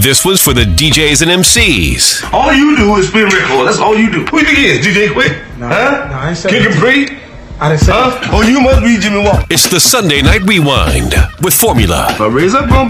This was for the DJs and MCs. All you do is spin record. That's all you do. Who you think he is? DJ Quick? No, huh? No, I ain't saying Kick and Free? I didn't say that. Oh, you must be Jimmy Walker. It's the Sunday Night Rewind with Formula. If I raise up, gonna